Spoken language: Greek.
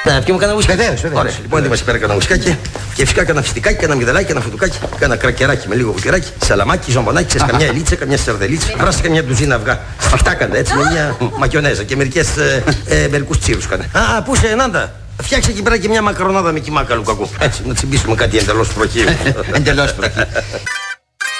Να πιούμε κανένα ουσκάκι. Βεβαίως. Ωραία, λοιπόν, είμαστε πέρα κανένα ουσκάκι. Και φυσικά κανένα φιστικάκι, κανένα μυγδαλάκι, κανένα φουτουκάκι, κανένα κρακεράκι με λίγο βουκεράκι, σαλαμάκι, ζομπονάκι, ξέρεις, καμιά ελίτσα, καμιά σαρδελίτσα. Βράσε καμιά ντουζίνα αυγά. Σφιχτά κάντε έτσι με μια μακιονέζα και μερικούς τσίρους κάνε. Α, πού είσαι, Νάντα. Φτιάξε εκεί πέρα και μια μακαρονάδα με κιμάκα Λουκακού. Έτσι, να τσιμπήσουμε κάτι εντελώς προχείου. Εντελώς προχείου.